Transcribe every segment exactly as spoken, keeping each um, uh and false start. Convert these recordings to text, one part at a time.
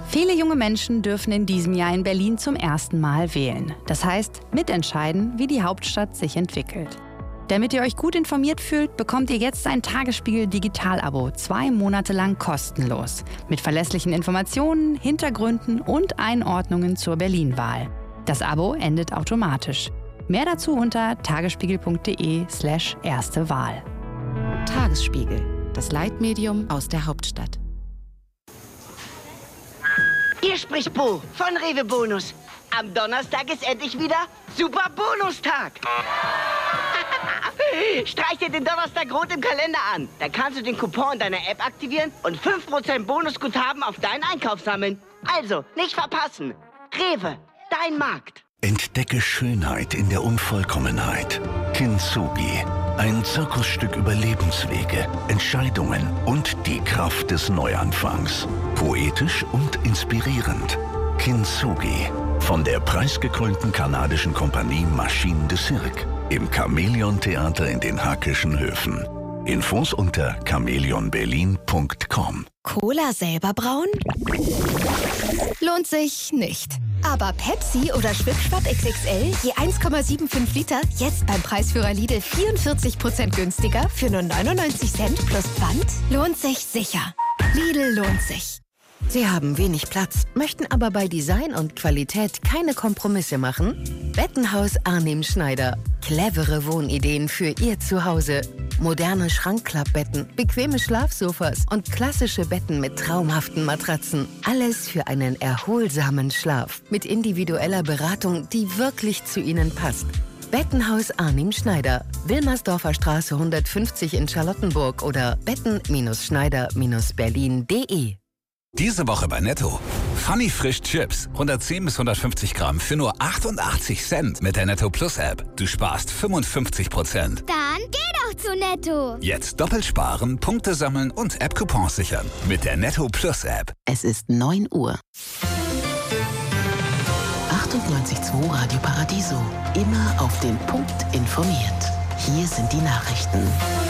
Viele junge Menschen dürfen in diesem Jahr in Berlin zum ersten Mal wählen. Das heißt, mitentscheiden, wie die Hauptstadt sich entwickelt. Damit ihr euch gut informiert fühlt, bekommt ihr jetzt ein Tagesspiegel Digital-Abo, zwei Monate lang kostenlos. Mit verlässlichen Informationen, Hintergründen und Einordnungen zur Berlin-Wahl. Das Abo endet automatisch. Mehr dazu unter tagesspiegel.de slash erste Wahl. Tagesspiegel, das Leitmedium aus der Hauptstadt. Hier spricht Bo von Rewe Bonus. Am Donnerstag ist endlich wieder Super Bonustag. Streich dir den Donnerstag rot im Kalender an. Dann kannst du den Coupon in deiner App aktivieren und fünf Prozent Bonusguthaben auf deinen Einkauf sammeln. Also, nicht verpassen. Rewe, dein Markt. Entdecke Schönheit in der Unvollkommenheit. Kintsugi. Ein Zirkusstück über Lebenswege, Entscheidungen und die Kraft des Neuanfangs. Poetisch und inspirierend. Kintsugi. Von der preisgekrönten kanadischen Kompanie Machine de Cirque. Im Chamäleon-Theater in den Hackischen Höfen. Infos unter chameleon berlin punkt com. Cola selber brauen? Lohnt sich nicht. Aber Pepsi oder Schwipschwapp X X L je eins Komma fünfundsiebzig Liter jetzt beim Preisführer Lidl vierundvierzig Prozent günstiger für nur neunundneunzig Cent plus Pfand? Lohnt sich sicher. Lidl lohnt sich. Sie haben wenig Platz, möchten aber bei Design und Qualität keine Kompromisse machen? Bettenhaus Arnim Schneider. Clevere Wohnideen für Ihr Zuhause. Moderne Schrankklappbetten, bequeme Schlafsofas und klassische Betten mit traumhaften Matratzen. Alles für einen erholsamen Schlaf. Mit individueller Beratung, die wirklich zu Ihnen passt. Bettenhaus Arnim Schneider. Wilmersdorfer Straße hundertfünfzig in Charlottenburg oder betten Schneider Berlin punkt de. Diese Woche bei Netto. Funny Frisch Chips. hundertzehn bis hundertfünfzig Gramm für nur achtundachtzig Cent mit der Netto Plus App. Du sparst fünfundfünfzig Prozent. Dann geh doch zu Netto. Jetzt doppelt sparen, Punkte sammeln und App-Coupons sichern. Mit der Netto Plus App. Es ist neun Uhr. achtundneunzig Komma zwei Radio Paradiso. Immer auf den Punkt informiert. Hier sind die Nachrichten.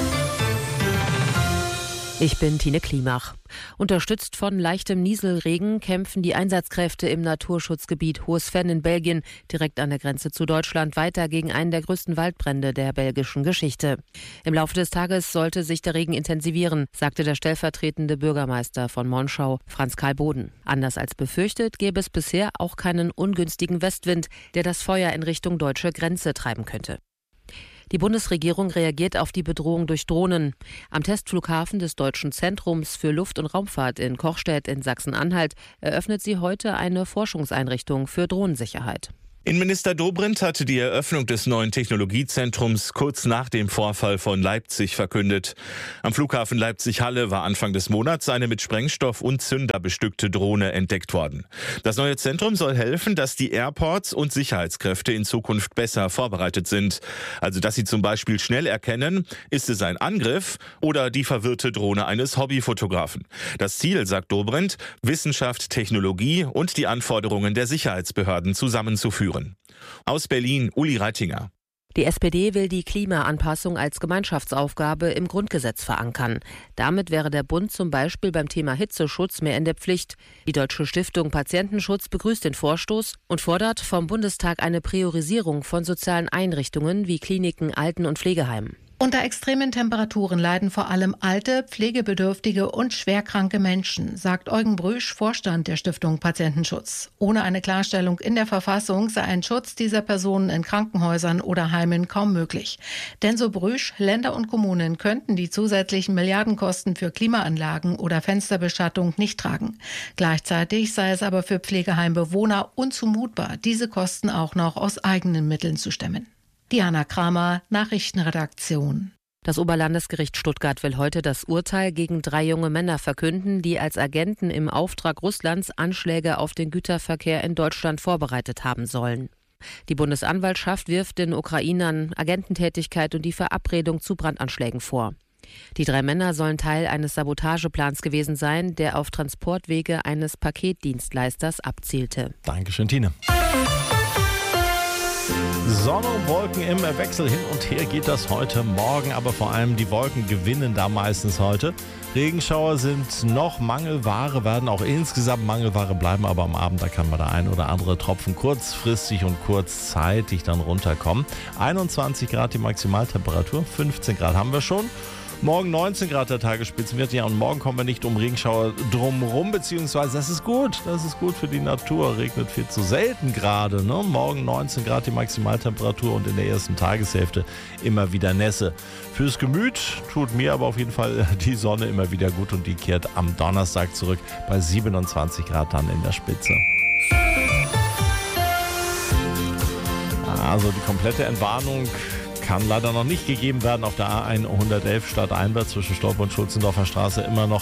Ich bin Tine Klimach. Unterstützt von leichtem Nieselregen kämpfen die Einsatzkräfte im Naturschutzgebiet Hohes Venn in Belgien, direkt an der Grenze zu Deutschland, weiter gegen einen der größten Waldbrände der belgischen Geschichte. Im Laufe des Tages sollte sich der Regen intensivieren, sagte der stellvertretende Bürgermeister von Monschau, Franz Karl Boden. Anders als befürchtet, gäbe es bisher auch keinen ungünstigen Westwind, der das Feuer in Richtung deutsche Grenze treiben könnte. Die Bundesregierung reagiert auf die Bedrohung durch Drohnen. Am Testflughafen des Deutschen Zentrums für Luft- und Raumfahrt in Kochstedt in Sachsen-Anhalt eröffnet sie heute eine Forschungseinrichtung für Drohnensicherheit. Innenminister Dobrindt hatte die Eröffnung des neuen Technologiezentrums kurz nach dem Vorfall von Leipzig verkündet. Am Flughafen Leipzig-Halle war Anfang des Monats eine mit Sprengstoff und Zünder bestückte Drohne entdeckt worden. Das neue Zentrum soll helfen, dass die Airports und Sicherheitskräfte in Zukunft besser vorbereitet sind. Also dass sie zum Beispiel schnell erkennen, ist es ein Angriff oder die verwirrte Drohne eines Hobbyfotografen. Das Ziel, sagt Dobrindt, Wissenschaft, Technologie und die Anforderungen der Sicherheitsbehörden zusammenzuführen. Aus Berlin, Uli Reitinger. Die S P D will die Klimaanpassung als Gemeinschaftsaufgabe im Grundgesetz verankern. Damit wäre der Bund zum Beispiel beim Thema Hitzeschutz mehr in der Pflicht. Die Deutsche Stiftung Patientenschutz begrüßt den Vorstoß und fordert vom Bundestag eine Priorisierung von sozialen Einrichtungen wie Kliniken, Alten- und Pflegeheimen. Unter extremen Temperaturen leiden vor allem alte, pflegebedürftige und schwerkranke Menschen, sagt Eugen Brüsch, Vorstand der Stiftung Patientenschutz. Ohne eine Klarstellung in der Verfassung sei ein Schutz dieser Personen in Krankenhäusern oder Heimen kaum möglich. Denn so Brüsch, Länder und Kommunen könnten die zusätzlichen Milliardenkosten für Klimaanlagen oder Fensterbeschattung nicht tragen. Gleichzeitig sei es aber für Pflegeheimbewohner unzumutbar, diese Kosten auch noch aus eigenen Mitteln zu stemmen. Diana Kramer, Nachrichtenredaktion. Das Oberlandesgericht Stuttgart will heute das Urteil gegen drei junge Männer verkünden, die als Agenten im Auftrag Russlands Anschläge auf den Güterverkehr in Deutschland vorbereitet haben sollen. Die Bundesanwaltschaft wirft den Ukrainern Agententätigkeit und die Verabredung zu Brandanschlägen vor. Die drei Männer sollen Teil eines Sabotageplans gewesen sein, der auf Transportwege eines Paketdienstleisters abzielte. Dankeschön, Tine. Sonne und Wolken im Wechsel hin und her geht das heute Morgen, aber vor allem die Wolken gewinnen da meistens heute. Regenschauer sind noch Mangelware, werden auch insgesamt Mangelware bleiben, aber am Abend, da kann mal der ein oder andere Tropfen kurzfristig und kurzzeitig dann runterkommen. einundzwanzig Grad die Maximaltemperatur, fünfzehn Grad haben wir schon. Morgen neunzehn Grad der Tagesspitzenwert, ja, und morgen kommen wir nicht um Regenschauer drumherum, beziehungsweise das ist gut, das ist gut für die Natur, regnet viel zu selten gerade, ne? Morgen neunzehn Grad die Maximaltemperatur und in der ersten Tageshälfte immer wieder Nässe. Fürs Gemüt tut mir aber auf jeden Fall die Sonne immer wieder gut und die kehrt am Donnerstag zurück bei siebenundzwanzig Grad dann in der Spitze. Also die komplette Entwarnung kann leider noch nicht gegeben werden auf der A hundertelf stadteinwärts zwischen Stolpe und Schulzendorfer Straße. Immer noch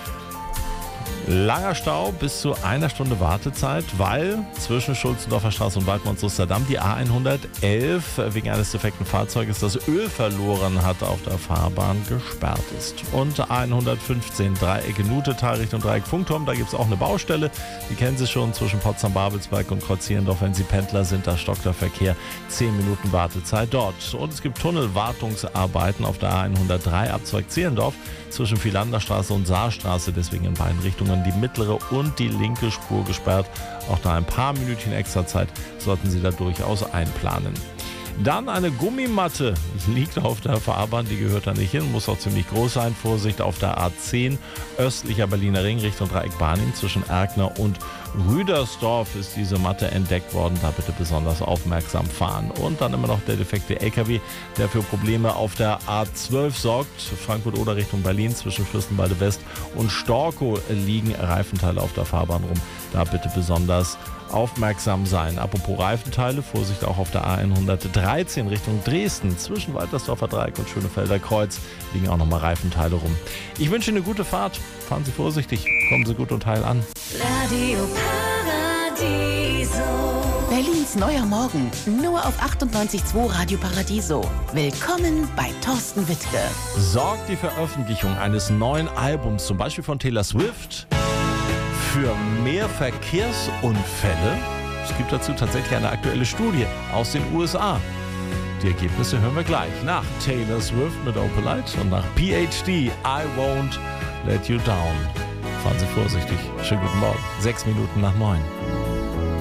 langer Stau bis zu einer Stunde Wartezeit, weil zwischen Schulzendorfer Straße und Waldmanns-Osterdamm die A hundertelf wegen eines defekten Fahrzeuges das Öl verloren hat, auf der Fahrbahn gesperrt ist. Und A hundertfünfzehn Dreiecke Nutetal Richtung Dreieck Funkturm, da gibt es auch eine Baustelle. Die kennen Sie schon zwischen Potsdam-Babelsberg und Kreuzierendorf. Wenn Sie Pendler sind, da stockt der Verkehr. zehn Minuten Wartezeit dort. Und es gibt Tunnelwartungsarbeiten auf der A hundertdrei Abzweig Zehlendorf zwischen Philanderstraße und Saarstraße, deswegen in beiden Richtungen die mittlere und die linke Spur gesperrt. Auch da ein paar Minütchen extra Zeit sollten Sie da durchaus einplanen. Dann eine Gummimatte liegt auf der Fahrbahn, die gehört da nicht hin, muss auch ziemlich groß sein. Vorsicht auf der A zehn, östlicher Berliner Ring Richtung Dreieck Barnim zwischen Erkner und Rüdersdorf ist diese Matte entdeckt worden. Da bitte besonders aufmerksam fahren. Und dann immer noch der defekte L K W, der für Probleme auf der A zwölf sorgt. Frankfurt-Oder Richtung Berlin zwischen Fürstenwalde West und Storkow liegen Reifenteile auf der Fahrbahn rum. Da bitte besonders aufmerksam sein. Apropos Reifenteile, Vorsicht auch auf der A hundertdreizehn Richtung Dresden. Zwischen Waltersdorfer Dreieck und Schönefelder Kreuz liegen auch nochmal Reifenteile rum. Ich wünsche Ihnen eine gute Fahrt. Fahren Sie vorsichtig. Kommen Sie gut und heil an. Radio Paradiso. Berlins neuer Morgen. Nur auf achtundneunzig Komma zwei Radio Paradiso. Willkommen bei Thorsten Wittke. Sorgt die Veröffentlichung eines neuen Albums, zum Beispiel von Taylor Swift, für mehr Verkehrsunfälle? Es gibt dazu tatsächlich eine aktuelle Studie aus den U S A. Die Ergebnisse hören wir gleich nach Taylor Swift mit Opalite und nach P H D, I Won't Let You Down. Fahren Sie vorsichtig. Schönen guten Morgen. Sechs Minuten nach neun.